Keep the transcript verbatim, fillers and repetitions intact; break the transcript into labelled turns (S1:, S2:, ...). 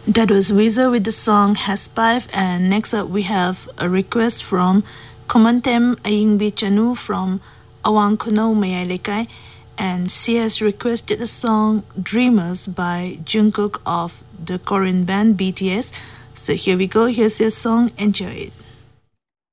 S1: That was Weezer with the song Haspive, and next up we have a request from Komantem Ayingbi Chanu from Awang Kuno Mayai Lekai, and she has requested the song Dreamers by Jungkook of the Korean band B T S. So here we go, here's your song, enjoy it.